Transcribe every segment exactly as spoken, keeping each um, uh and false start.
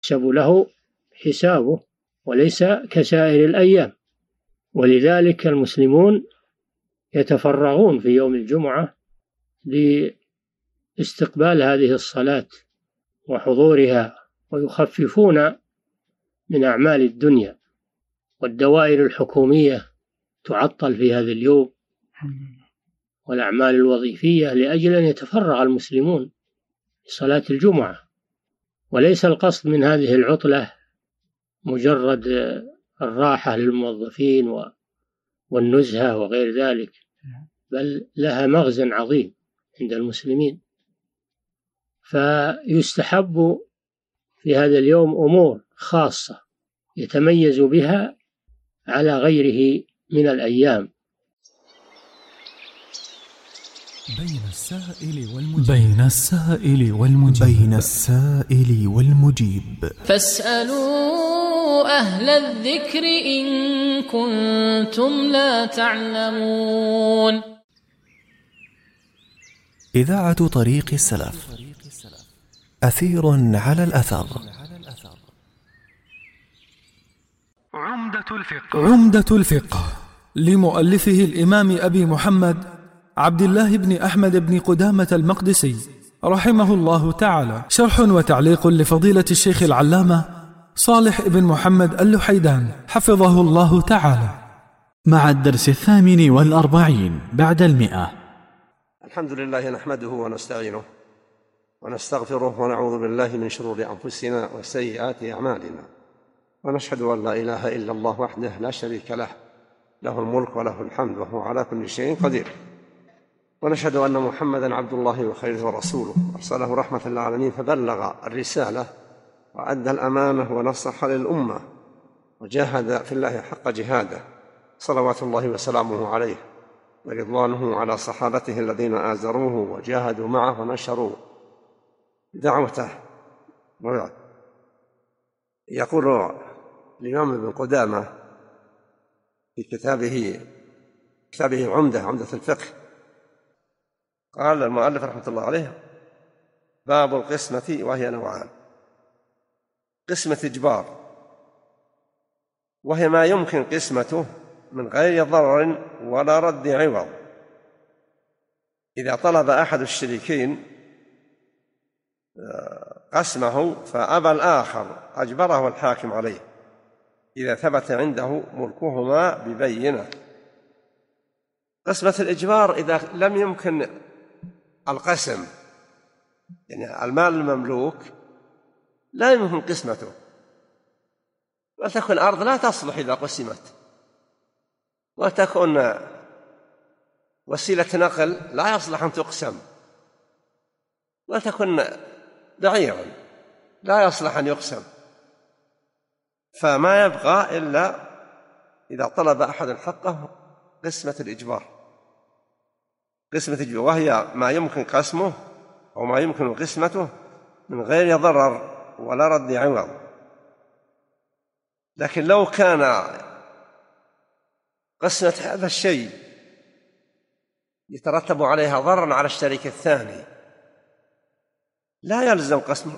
يحسب له حسابه وليس كسائر الأيام. ولذلك المسلمون يتفرغون في يوم الجمعة لاستقبال هذه الصلاة وحضورها، ويخففون من أعمال الدنيا، والدوائر الحكومية تعطل في هذا اليوم والأعمال الوظيفية لأجل أن يتفرغ المسلمون لصلاة الجمعة. وليس القصد من هذه العطلة مجرد الراحة للموظفين والنزهة وغير ذلك، بل لها مغزى عظيم عند المسلمين. فيستحب في هذا اليوم أمور خاصة يتميز بها على غيره من الأيام. بين السائل والمجيب بين السائل والمجيب بين السائل والمجيب فاسألوا أهل الذكر إن كنتم لا تعلمون. إذاعة طريق السلف، أثير على الأثر. عمدة الفقه عمدة الفقه لمؤلفه الإمام أبي محمد عبد الله بن أحمد بن قدامة المقدسي رحمه الله تعالى، شرح وتعليق لفضيلة الشيخ العلامة صالح بن محمد اللحيدان حفظه الله تعالى، مع الدرس الثامن والأربعين بعد المئة. الحمد لله نحمده ونستعينه ونستغفره ونعوذ بالله من شرور أنفسنا وسيئات أعمالنا، ونشهد أن لا إله إلا الله وحده لا شريك له، له الملك وله الحمد وهو على كل شيء قدير. ونشهد أن محمدًا عبد الله وخيره ورسوله، أرسله رحمة للعالمين فبلغ الرسالة وأدى الأمانة ونصح للأمة وجاهد في الله حق جهاده، صلوات الله وسلامه عليه ورضوانه على صحابته الذين آزروه وجاهدوا معه ونشروا دعوته. وبعد، يقول الإمام ابن قدامة في كتابه كتابه عمدة عمدة الفقه، قال المؤلف رحمة الله عليه: باب القسمة، وهي نوعان: قسمة إجبار، وهي ما يمكن قسمته من غير ضرر ولا رد عوض. إذا طلب أحد الشريكين قسمه فأبى الآخر أجبره الحاكم عليه إذا ثبت عنده ملكهما ببينة. قسمة الإجبار إذا لم يمكن القسم، يعني المال المملوك لا يمكن قسمته، وتكون أرض لا تصلح إذا قسمت، وتكون وسيلة نقل لا يصلح أن تقسم، وتكون بعيرا لا يصلح أن يقسم، فما يبقى إلا إذا طلب أحد حقه قسمة الإجبار. قسمة الإجبار وهي ما يمكن قسمه أو ما يمكن قسمته من غير ضرر ولا رد عوض. لكن لو كان قسمة هذا الشيء يترتب عليها ضرر على الشريك الثاني لا يلزم قسمه.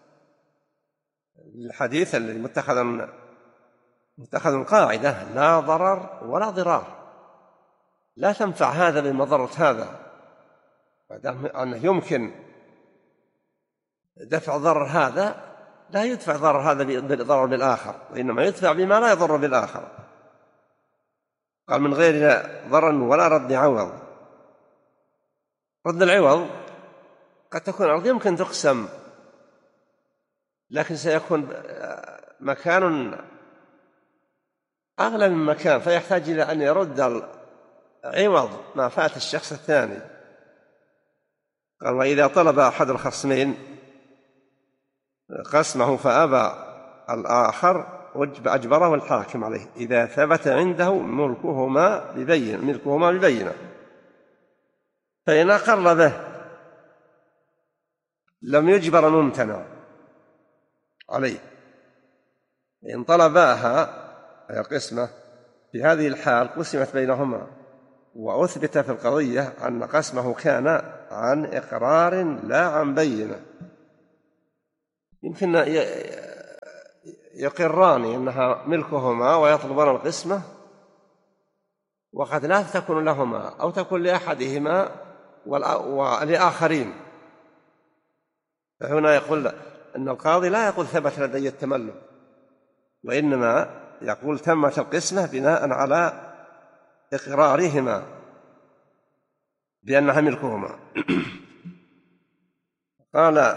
الحديث الذي متخذ متخذ قاعدة: لا ضرر ولا ضرار، لا تنفع هذا بمضرة هذا، ما أنه يمكن دفع ضرر هذا لا يدفع ضرر هذا بضرر بالآخر، وإنما يدفع بما لا يضر بالآخر. قال: من غير ضرر ولا رد عوض. رد العوض قد تكون أرض يمكن تقسم، لكن سيكون مكان أغلى من مكان، فيحتاج إلى أن يرد عوض ما فات الشخص الثاني. قال: وإذا طلب أحد الخصمين قسمه فأبى الآخر أجبره الحاكم عليه إذا ثبت عنده ملكهما ببين ملكهما ببينة. فإن أقر به لم يجبر ممتنع عليه. إن طلباها أي القسمة في هذه الحال قسمت بينهما، وأثبت في القضية أن قسمه كان عن إقرار لا عن بينة. يمكن يقران أنها ملكهما ويطلبان القسمة، وقد لا تكون لهما أو تكون لأحدهما ولآخرين. فهنا يقول أن القاضي لا يقول ثبت لدي التملك، وإنما يقول تمت القسمة بناء على إقرارهما بأنها ملكهما. قال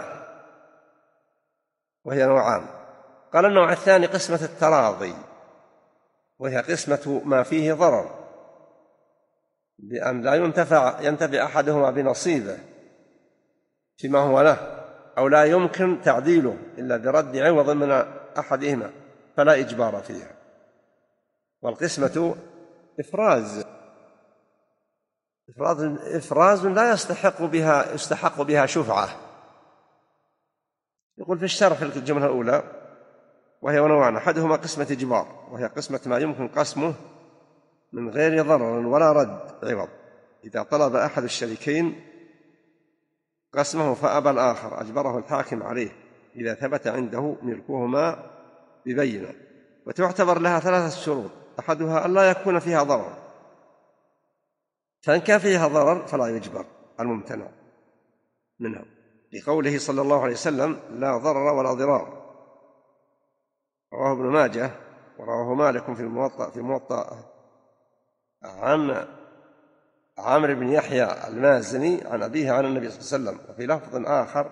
وهي نوعان. قال النوع الثاني قسمة التراضي، وهي قسمة ما فيه ضرر، بأن لا ينتفع ينتفع أحدهما بنصيبه فيما هو له، أو لا يمكن تعديله إلا برد عوض من أحدهما، فلا إجبار فيها. والقسمة إفراز إفراز, إفراز لا يستحق بها يستحق بها شفعة. يقول في الشرح في الجملة الأولى وهي نوعان: أحدهما قسمة إجبار، وهي قسمة ما يمكن قسمه من غير ضرر ولا رد عوض. إذا طلب أحد الشريكين قسمه فأبى الآخر أجبره الحاكم عليه إذا ثبت عنده ملكهما ببينة. وتعتبر لها ثلاثة شروط: أحدها أن لا يكون فيها ضرر، فإن كان فيها ضرر فلا يجبر الممتنع منها، لقوله صلى الله عليه وسلم: لا ضرر ولا ضرار. رواه ابن ماجه ورواه مالك في الموطأ في موطأ عن عامر بن يحيى المازني عن أبيه عن النبي صلى الله عليه وسلم. وفي لفظ آخر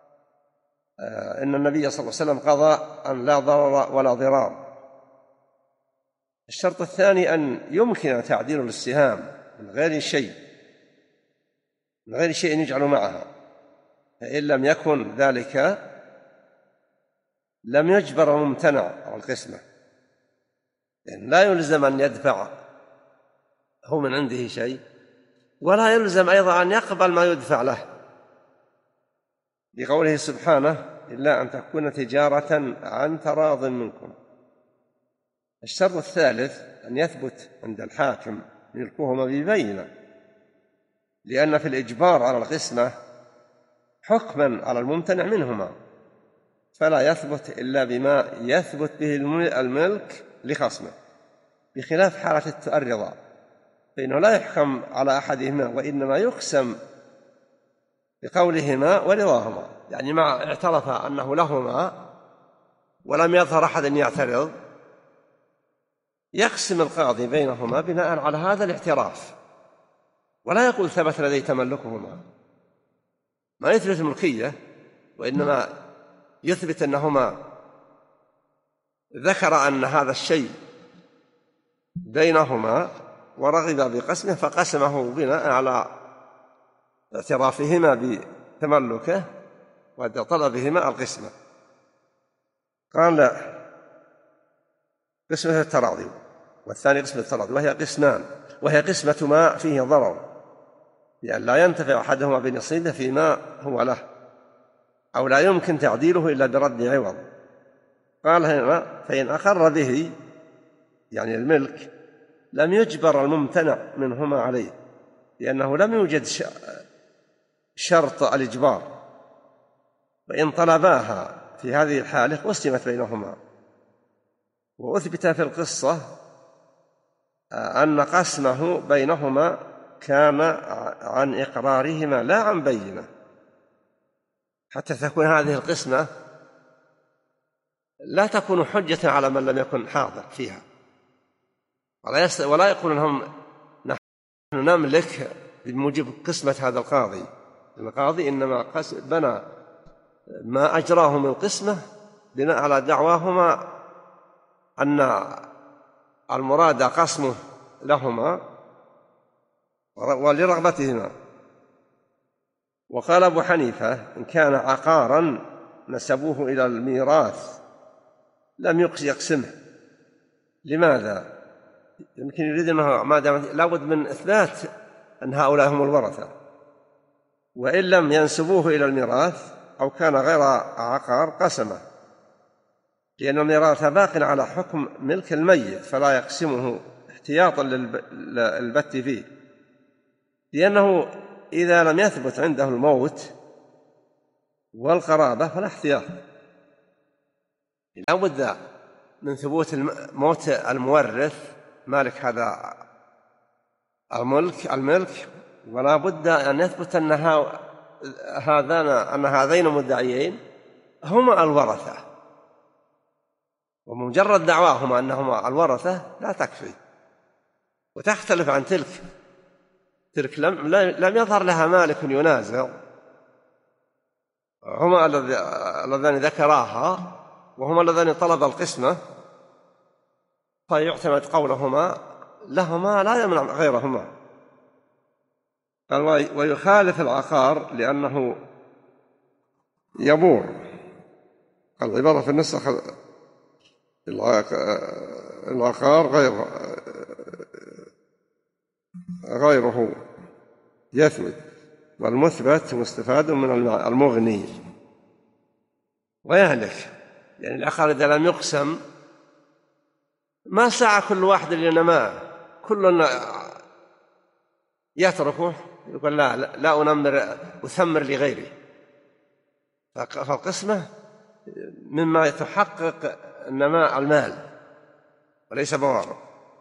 إن النبي صلى الله عليه وسلم قضى أن لا ضرر ولا ضرار. الشرط الثاني أن يمكن تعديل السهام من غير شيء من غير شيء يجعل معها، فإن لم يكن ذلك لم يجبر الممتنع على القسمة، لأن لا يلزم أن يدفع هو من عنده شيء، ولا يلزم أيضا أن يقبل ما يدفع له، لقوله سبحانه: إلا أن تكون تجارة عن تراض منكم. الشرط الثالث أن يثبت عند الحاكم ملكهما ببينة، لأن في الإجبار على القسمة حكما على الممتنع منهما، فلا يثبت إلا بما يثبت به الملك لخصمه، بخلاف حالة الرضا فإنه لا يحكم على أحدهما، وإنما يقسم بقولهما ورضاهما، يعني مع اعترف أنه لهما ولم يظهر أحد يعترض، يقسم القاضي بينهما بناء على هذا الاعتراف، ولا يقول ثبت لدي تملكهما، ما يثبت الملكية، وإنما يثبت أنهما ذكر أن هذا الشيء بينهما ورغب بقسمه فقسمه بناء على اعترافهما بتملكه وطلبهما القسمة. قال لا، قسمة التراضي، والثاني قسمة التراضي، وهي قسمان، وهي قسمة ما فيه ضرر، لأن لا ينتفع أحدهما بنصيبه فيما هو له، أو لا يمكن تعديله إلا برد عوض. قال هنا: فإن أقر به، يعني الملك، لم يجبر الممتنع منهما عليه، لأنه لم يوجد شرط الإجبار، وإن طلباها في هذه الحالة قسمت بينهما. وأثبت في القصة أن قسمه بينهما كان عن إقرارهما لا عن بينة، حتى تكون هذه القسمة لا تكون حجة على من لم يكن حاضر فيها، ولا يقول أنهم نحن نملك بموجب قسمة هذا القاضي. القاضي إنما بنى ما أجراه من قسمة بناء على دعواهما أن المراد قسمه لهما ولرغبتهما. وقال أبو حنيفة: إن كان عقارا نسبوه إلى الميراث لم يقسمه. لماذا؟ يمكن يريد أنه ما دام لابد من إثبات أن هؤلاء هم الورثة، وإن لم ينسبوه إلى الميراث أو كان غير عقار قسمه، لأن الميراث باق على حكم ملك الميت، فلا يقسمه احتياطا للبت فيه، لأنه إذا لم يثبت عنده الموت والقرابة فلا احتياط، لا بد من ثبوت موت المورث مالك هذا الملك الملك ولا بد أن يثبت أن هذان أن هذين المدعيين هما الورثة، ومجرد دعواهما أنهما الورثة لا تكفي، وتختلف عن تلك تلك لم لم يظهر لها مالك ينازع، هما اللذان ذكراها وهما اللذان طلب القسمة، فيعتمد قولهما لهما لا يمنع غيرهما. قال ويخالف العقار لأنه يبور. العبارة في النسخ العقار غير غيره يثبت، والمثبت مستفاد من المغني ويهلك. يعني العقار إذا لم يقسم ما سعى كل واحد لنماه، كل يتركه يقول لا لا أنمر أثمر لغيري. فالقسمة مما تحقق نماء المال وليس بواره.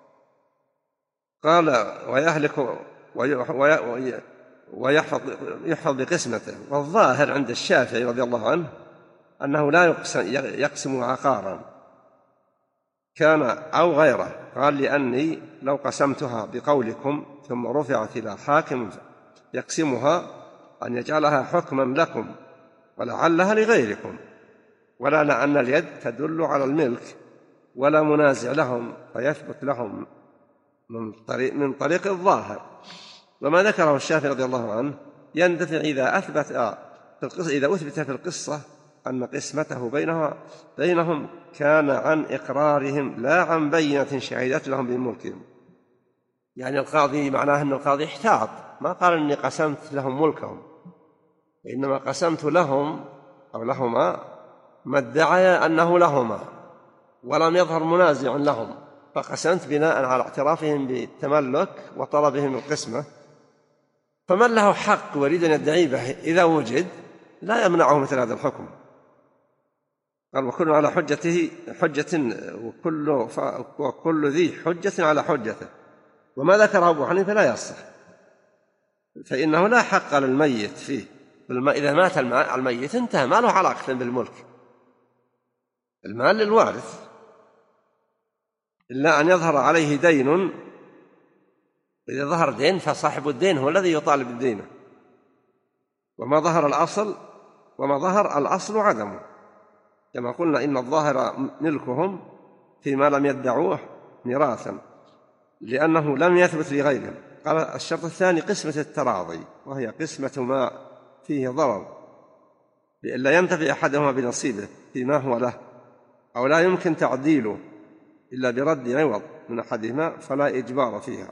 قال ويهلك ويحفظ يحفظ بقسمته. والظاهر عند الشافعي رضي الله عنه أنه لا يقسم, يقسم عقارا كان أو غيره. قال لأني لو قسمتها بقولكم ثم رفعت إلى حاكم يقسمها أن يجعلها حكما لكم ولعلها لغيركم، ولا لأن اليد تدل على الملك ولا منازع لهم فيثبت لهم من طريق, من طريق الظاهر. وما ذكره الشافعي رضي الله عنه يندفع إذا أثبت في القصة إذا أثبت في القصة أن قسمته بينها بينهم كان عن إقرارهم لا عن بينة شهدت لهم بملكهم. يعني القاضي معناه أن القاضي احتاط، ما قال أني قسمت لهم ملكهم، إنما قسمت لهم أو لهما ما ادعي أنه لهما ولم يظهر منازع لهم، فقسمت بناء على اعترافهم بالتملك وطلبهم القسمة. فمن له حق يريد أن يدعي به إذا وجد لا يمنعه مثل هذا الحكم. قال وكل على حجته حجة وكل, وكل ذي حجة على حجته. وما ذكره أبو حنيفة لا يصح، فإنه لا حق للميت فيه. إذا مات الميت انتهى، ما له علاقة بالملك، المال للوارث، إلا أن يظهر عليه دين. إذا ظهر دين فصاحب الدين هو الذي يطالب الدين. وما ظهر الأصل وما ظهر الأصل عدمه، كما قلنا إن الظاهر ملكهم فيما لم يدعوه ميراثا لأنه لم يثبت لغيرهم. قال الشرط الثاني قسمة التراضي، وهي قسمة ما فيه ضرر لئلا ينتفع أحدهما بنصيبه فيما هو له أو لا يمكن تعديله إلا برد عوض من أحدهما فلا إجبار فيها.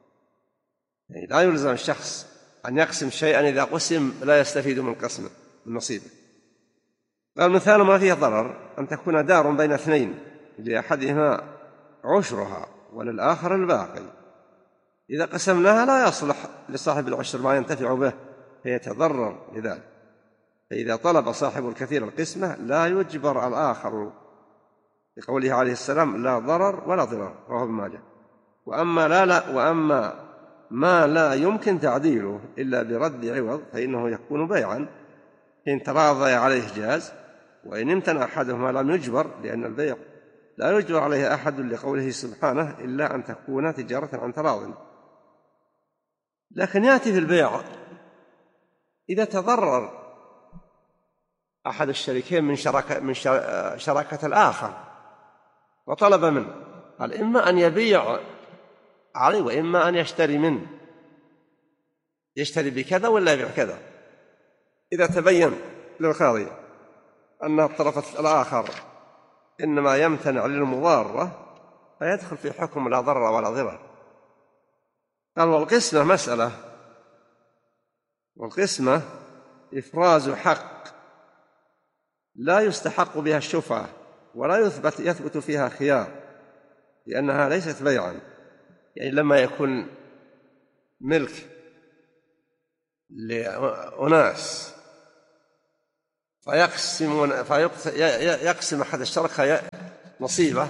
يعني لا يلزم الشخص أن يقسم شيئا إذا قسم لا يستفيد من قسمه من نصيبه. قال مثال ما فيه ضرر أن تكون دار بين اثنين لأحدهما عشرها وللآخر الباقي، إذا قسمناها لا يصلح لصاحب العشر ما ينتفع به فيتضرر لذلك. فإذا طلب صاحب الكثير القسمة لا يجبر الآخر، لقوله عليه السلام لا ضرر ولا ضرر، رواه ابن ماجه. وأما, لا لا وأما ما لا يمكن تعديله إلا برد عوض فإنه يكون بيعا، إن تراضي عليه جاز، وإن امتنع أحدهما لم يجبر، لأن البيع لا يجبر عليه أحد لقوله سبحانه إلا أن تكون تجارة عن تراض. لكن يأتي في البيع إذا تضرر أحد الشريكين من شراكة, من شراكة الآخر وطلب منه، قال إما أن يبيع عليه وإما أن يشتري منه، يشتري بكذا ولا يبيع كذا. إذا تبين للقاضي أن الطرف الآخر إنما يمتنع للمضارة فيدخل في حكم لا ضرر ولا ضرر. قال والقسمة مسألة، والقسمة إفراز حق لا يستحق بها الشفعة ولا يثبت يثبت فيها خيار، لأنها ليست بيعا. يعني لما يكون ملك لأناس فيقسم فيقسم أحد الشركاء نصيبه،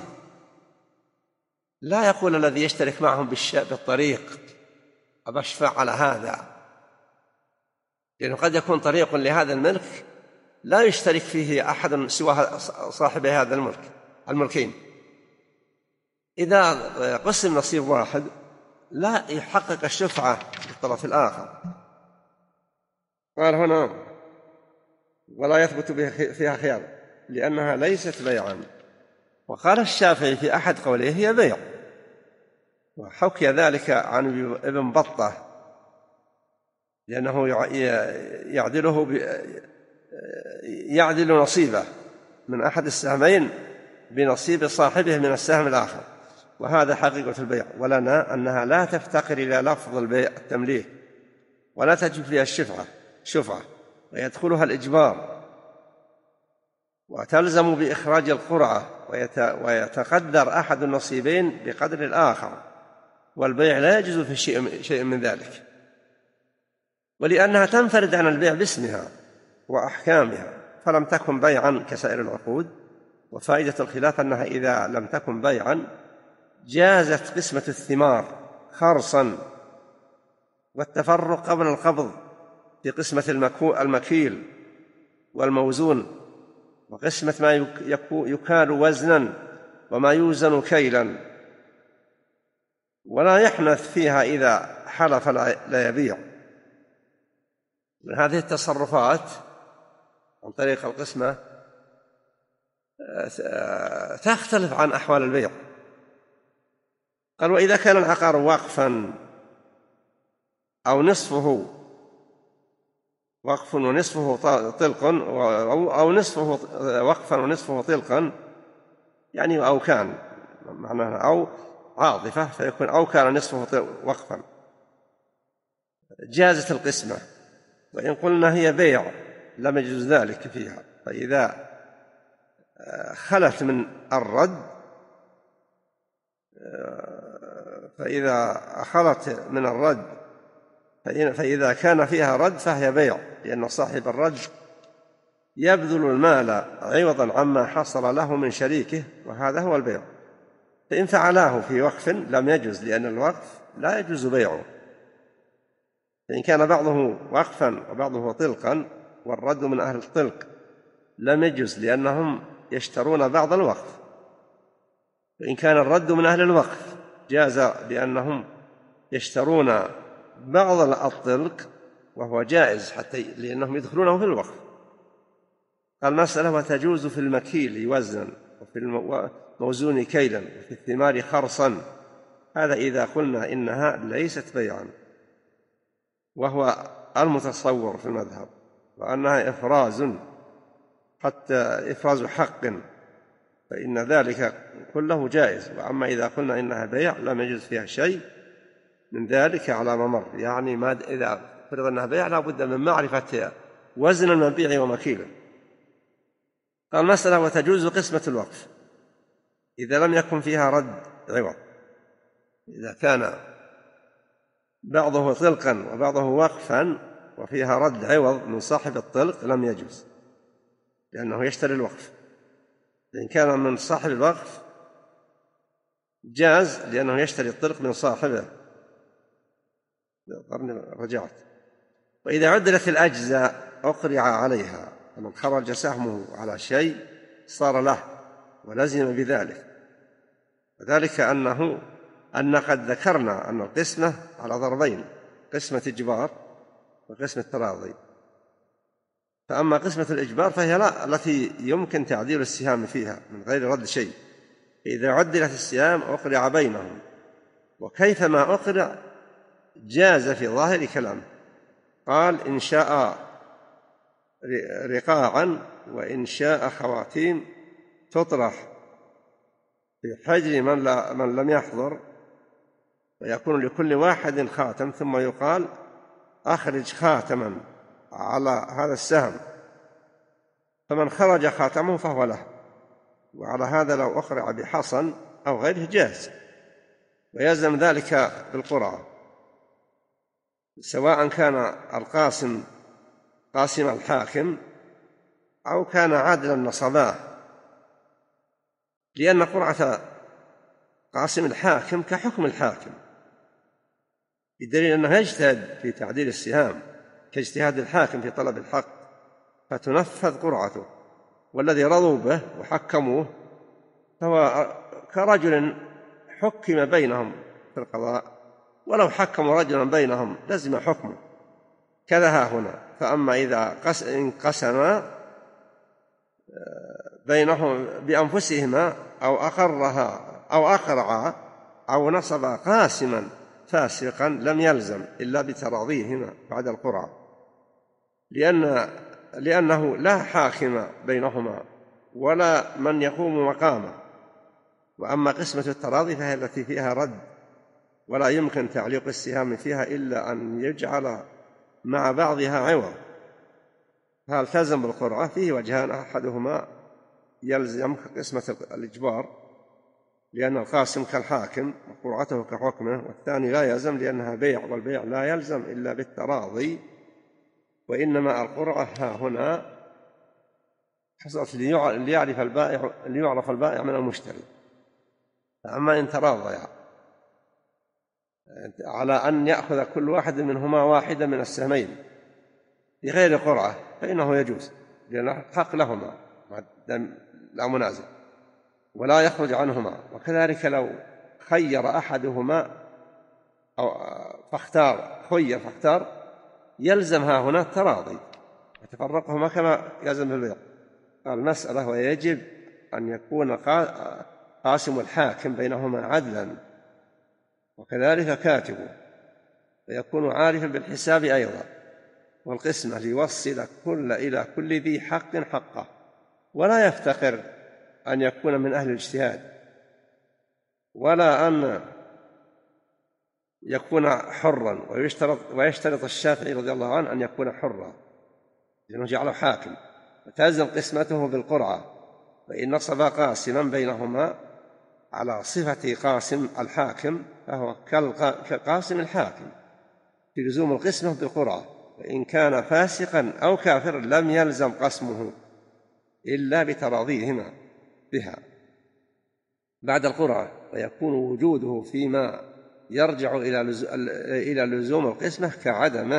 لا يقول الذي يشترك معهم بالطريق أبشفع على هذا، لأنه قد يكون طريق لهذا الملك لا يشترك فيه أحد سوى صاحب هذا الملك الملكين. إذا قسم نصيب واحد لا يحقق الشفعة للطرف الآخر. قال هنا ولا يثبت فيها خيار لأنها ليست بيعا. وقال الشافعي في أحد قوله هي بيع، وحكي ذلك عن ابن بطة لأنه يعدله يعدل نصيبه من أحد السهمين بنصيب صاحبه من السهم الآخر، وهذا حقيقة البيع. ولنا أنها لا تفتقر إلى لفظ البيع التمليك، ولا تجب فيها الشفعة شفعة ويدخلها الإجبار، وتلزم بإخراج القرعة، ويتقدر أحد النصيبين بقدر الآخر، والبيع لا يجوز في شيء من ذلك. ولأنها تنفرد عن البيع باسمها وأحكامها فلم تكن بيعا كسائر العقود. وفائدة الخلاف أنها إذا لم تكن بيعا جازت قسمة الثمار خرصا والتفرق قبل القبض في قسمة المكيل والموزون، وقسمة ما يكال وزنا وما يوزن كيلا، ولا يحنث فيها إذا حلف لا يبيع. من هذه التصرفات عن طريق القسمة تختلف عن أحوال البيع. قال وإذا كان العقار وقفا أو نصفه وقف ونصفه طلق، أو نصفه وقفا ونصفه طلقا، يعني أو كان معناها أو عاطفة فيكون أو كان نصفه وقفا، جازت القسمة. وإن قلنا هي بيع لم يجوز ذلك فيها. فإذا خلت من الرد فإذا خلت من الرد فإذا كان فيها رد فهي بيع، لأن صاحب الرد يبذل المال عوضا عما حصل له من شريكه، وهذا هو البيع. فإن فعلاه في وقف لم يجوز، لأن الوقف لا يجوز بيعه. فإن كان بعضه وقفا وبعضه طلقا والرد من أهل الطلق لم يجوز، لأنهم يشترون بعض الوقف. وإن كان الرد من أهل الوقف جاز، لأنهم يشترون بعض الطلق وهو جائز حتى لأنهم يدخلونه في الوقف. قال مسألة وتجوز في المكيل وزنا وفي الموزون كيلا وفي الثمار خرصا. هذا إذا قلنا إنها ليست بيعا، وهو المتصور في المذهب، وأنها إفراز حتى إفراز حق، فإن ذلك كله جائز. وأما إذا قلنا إنها بيع لم يجوز فيها شيء من ذلك على ممر، يعني ما إذا فرض أنها بيع لا بد من معرفة وزن المبيع ومكيله. قال مسألة وتجوز قسمة الوقف إذا لم يكن فيها رد عوض. إذا كان بعضه طلقا وبعضه وقفا وفيها رد عوض من صاحب الطلق لم يجوز، لأنه يشتري الوقف. إن كان من صاحب الوقف جاز، لأنه يشتري الطلق من صاحبه. رجعت. وإذا عدلت الأجزاء أقرع عليها، فمن خرج سهمه على شيء صار له ولزم بذلك. وذلك أنه أن قد ذكرنا أن القسمة على ضربين، قسمة إجبار وقسمة تراضي. فأما قسمة الإجبار فهي لا التي يمكن تعديل السهام فيها من غير رد شيء. إذا عدلت السهام أقرع بينهم، وكيفما أقرع جاز في ظاهر كلامه. قال إن شاء رقاعا وإن شاء خواتيم تطرح في حجر من, لا من لم يحضر، ويكون لكل واحد خاتم، ثم يقال أخرج خاتما على هذا السهم، فمن خرج خاتمه فهو له. وعلى هذا لو أقرع بحصن أو غيره جاز، ويلزم ذلك بالقرعة، سواء كان القاسم قاسم الحاكم أو كان عادلا نصباه، لأن قرعة قاسم الحاكم كحكم الحاكم، بدليل أنه يجتهد في تعديل السهام كاجتهاد الحاكم في طلب الحق، فتنفذ قرعته. والذي رضوا به وحكموه فهو كرجل حكم بينهم في القضاء، ولو حكموا رجلا بينهم لزم حكمه. كذا ها هنا، فأما إذا انقسم بينهم بأنفسهما أو أقرها أو أقرعا أو نصب قاسما فاسقا لم يلزم إلا بتراضيهما بعد القرعة، لأن لأنه لا حاكم بينهما ولا من يقوم مقامه. وأما قسمة التراضي فهي التي فيها رد، ولا يمكن تعليق السهام فيها إلا أن يجعل مع بعضها عوض. هل تلزم بالقرعة؟ فيه وجهان، أحدهما يلزم قسمة الإجبار لأن القاسم كالحاكم وقرعته كحكمه، والثاني لا يلزم لأنها بيع، والبيع لا يلزم إلا بالتراضي، وإنما القرعة ها هنا حصلت ليعرف البائع ليعرف البائع من المشتري. أما إن تراضيا على أن يأخذ كل واحد منهما واحدة من السهمين بغير قرعة فإنه يجوز، لأن حق لهما لا منازع ولا يخرج عنهما. وكذلك لو خير أحدهما أو فاختار خير فاختار يلزمها هنا التراضي وتفرقهما كما يلزم بالبيع. المسألة ويجب أن يكون قاسم الحاكم بينهما عدلا، وكذلك كاتبه، فيكون عارفا بالحساب أيضا، والقسمة ليوصل كل إلى كل ذي حق حقه، ولا يفتقر أن يكون من أهل الاجتهاد، ولا أن يكون حرا. ويشترط, ويشترط الشافعي رضي الله عنه أن يكون حرا لأنه جعله حاكم، وتلزم قسمته بالقرعة. فإن نصب قاسما بينهما على صفة قاسم الحاكم فهو كقاسم الحاكم في لزوم القسمة بالقرعة، وإن كان فاسقا أو كافرا لم يلزم قسمه إلا بتراضيهما بها بعد القرعة، ويكون وجوده فيما يرجع إلى لزوم القسمة كعدمه.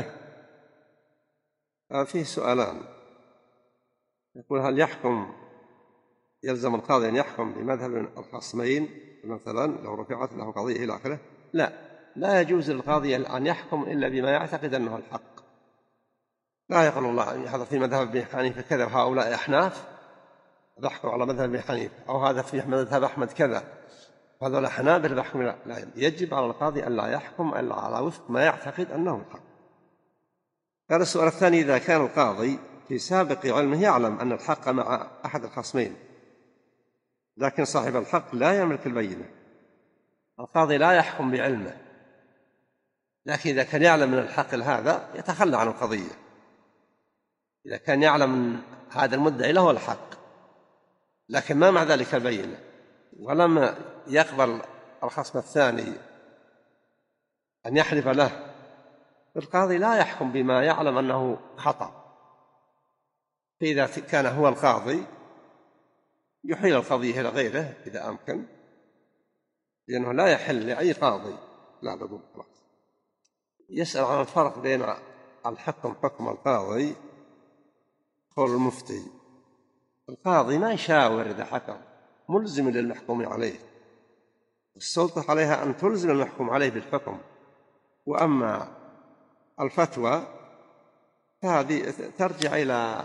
فيه سؤالان، يقول هل يحكم يلزم القاضي أن يحكم بمذهب الخصمين مثلا لو رفعت له قضية إلى آخره؟ لا، لا يجوز للقاضي أن يحكم إلا بما يعتقد أنه الحق. لا يقول الله هذا في مذهب ابن حنيفة كذا وهؤلاء أحناف بحكم على مذهب ابن حنيفة، أو هذا في مذهب أحمد كذا وهذا حنابل بحكم. لا. لا يجب على القاضي أن لا يحكم إلا على وفق ما يعتقد أنه الحق. قال السؤال الثاني، إذا كان القاضي في سابق علمه يعلم أن الحق مع أحد الخصمين لكن صاحب الحق لا يملك البينة، القاضي لا يحكم بعلمه، لكن إذا كان يعلم من الحق هذا يتخلى عن القضية. إذا كان يعلم هذا المدعي له الحق لكن ما مع ذلك البينة ولم يقبل الخصم الثاني أن يحلف له، القاضي لا يحكم بما يعلم أنه خطأ. فإذا كان هو القاضي يحيل القضية إلى غيره إذا أمكن، لأنه لا يحل لأي قاضي لا بدون خلاص. يسأل عن الفرق بين الحكم حكم القاضي قول المفتي. القاضي ما يشاور إذا حكم، ملزم للمحكوم عليه، السلطة عليها أن تلزم المحكوم عليه بالحكم. وأما الفتوى فهذه ترجع إلى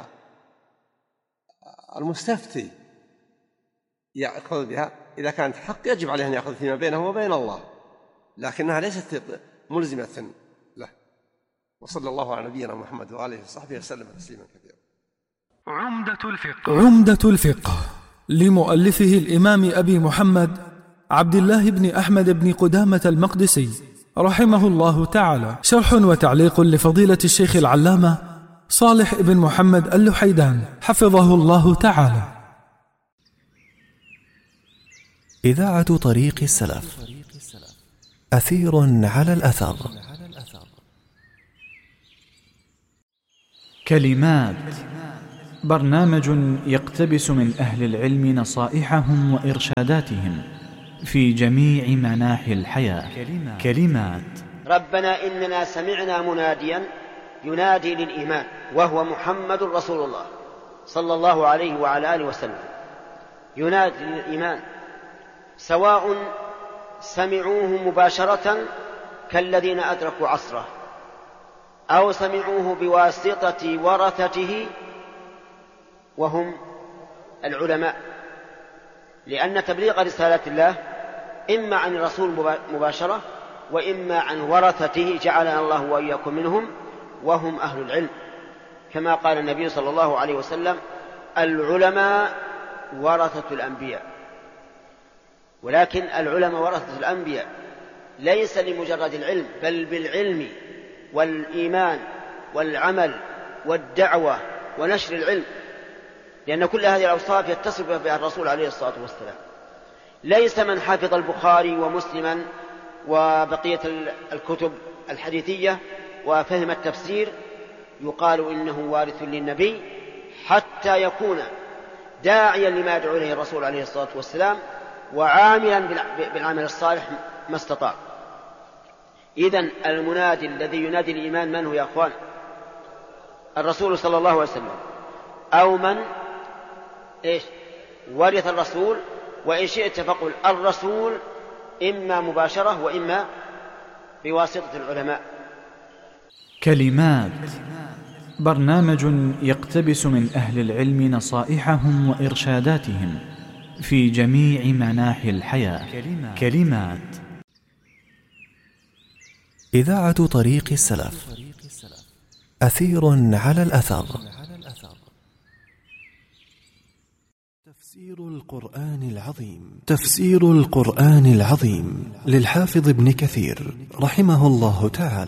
المستفتي يأخذ بها، إذا كانت حق يجب عليه أن يأخذ فيما بينه وبين الله، لكنها ليست ملزمة له. وصلى الله على نبينا محمد وآله وصحبه وسلم تسليما كثيرا. عمدة الفقه. عمدة الفقه لمؤلفه الإمام أبي محمد عبد الله بن أحمد بن قدامة المقدسي رحمه الله تعالى، شرح وتعليق لفضيلة الشيخ العلامة صالح بن محمد اللحيدان حفظه الله تعالى. إذاعة طريق السلف، أثير على الأثر. كلمات برنامج يقتبس من أهل العلم نصائحهم وإرشاداتهم في جميع مناحي الحياة. كلمات. ربنا إننا سمعنا مناديا ينادي للإيمان وهو محمد رسول الله صلى الله عليه وعلى آله وسلم، ينادي للإيمان سواء سمعوه مباشرة كالذين أدركوا عصره أو سمعوه بواسطة ورثته وهم العلماء، لأن تبليغ رسالة الله إما عن الرسول مباشرة وإما عن ورثته جعلنا الله وإياكم منهم وهم أهل العلم، كما قال النبي صلى الله عليه وسلم العلماء ورثة الأنبياء. ولكن العلماء ورثة الأنبياء ليس لمجرد العلم، بل بالعلم والإيمان والعمل والدعوة ونشر العلم، لأن كل هذه الأوصاف يتصف بها الرسول عليه الصلاة والسلام. ليس من حفظ البخاري ومسلما وبقية الكتب الحديثية وفهم التفسير يقال إنه وارث للنبي حتى يكون داعيا لما يدعو إليه الرسول عليه الصلاة والسلام وعاملا بالعمل الصالح ما استطاع. إذن المنادي الذي ينادي الإيمان من هو يا أخوان؟ الرسول صلى الله عليه وسلم، أو من إيش ورث الرسول، وإن شئت فقل الرسول إما مباشرة وإما بواسطة العلماء. كلمات. برنامج يقتبس من أهل العلم نصائحهم وإرشاداتهم في جميع مناحي الحياة. كلمات. إذاعة طريق السلف، أثير على الأثر. تفسير القرآن العظيم. تفسير القرآن العظيم للحافظ ابن كثير رحمه الله تعالى.